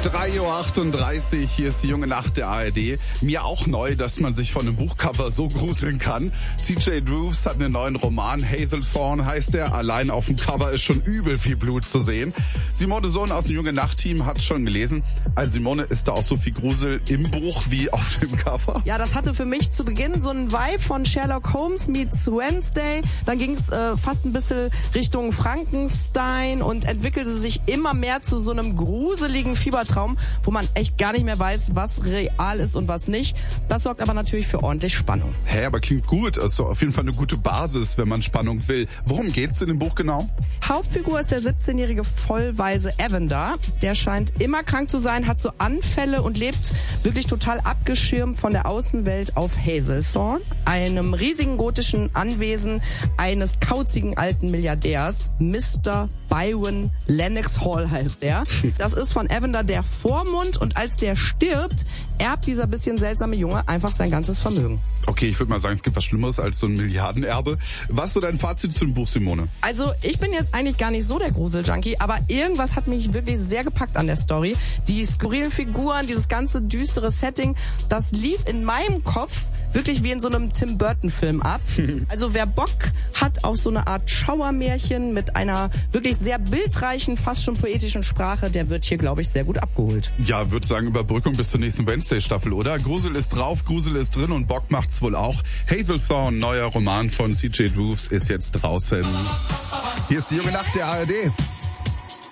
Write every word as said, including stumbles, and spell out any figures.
drei Uhr achtunddreißig, hier ist die junge Nacht der A R D. Mir auch neu, dass man sich von einem Buchcover so gruseln kann. C J Drews hat einen neuen Roman, Hazelthorne heißt er. Allein auf dem Cover ist schon übel viel Blut zu sehen. Simone Sohn aus dem junge Nacht-Team hat schon gelesen. Also Simone, ist da auch so viel Grusel im Buch wie auf dem Cover? Ja, das hatte für mich zu Beginn so einen Vibe von Sherlock Holmes meets Wednesday. Dann ging es äh, fast ein bisschen Richtung Frankenstein und entwickelte sich immer mehr zu so einem gruseligen Fiebertraum, wo man echt gar nicht mehr weiß, was real ist und was nicht. Das sorgt aber natürlich für ordentlich Spannung. Hä, aber klingt gut. Also auf jeden Fall eine gute Basis, wenn man Spannung will. Worum geht's in dem Buch genau? Hauptfigur ist der siebzehnjährige vollweise Evander. Der scheint immer krank zu sein, hat so Anfälle und lebt wirklich total abgeschirmt von der Außenwelt auf Hazelthorne, einem riesigen gotischen Anwesen eines kauzigen alten Milliardärs. Mister Byron Lennox Hall heißt er. Das ist von Evander der Vormund und als der stirbt, erbt dieser bisschen seltsame Junge einfach sein ganzes Vermögen. Okay, ich würde mal sagen, es gibt was Schlimmeres als so ein Milliardenerbe. Was ist so dein Fazit zu dem Buch, Simone? Also ich bin jetzt eigentlich gar nicht so der Grusel-Junkie, aber irgendwas hat mich wirklich sehr gepackt an der Story. Die skurrilen Figuren, dieses ganze düstere Setting, das lief in meinem Kopf wirklich wie in so einem Tim Burton-Film ab. Also wer Bock hat auf so eine Art Schauermärchen mit einer wirklich sehr bildreichen, fast schon poetischen Sprache, der wird hier, glaube ich, sehr gut abgeholt. Ja, würde sagen, Überbrückung bis zur nächsten Wednesday-Staffel, oder? Grusel ist drauf, Grusel ist drin und Bock macht's wohl auch. Hazelthorne, neuer Roman von C J Drews, ist jetzt draußen. Hier ist die junge Nacht der A R D.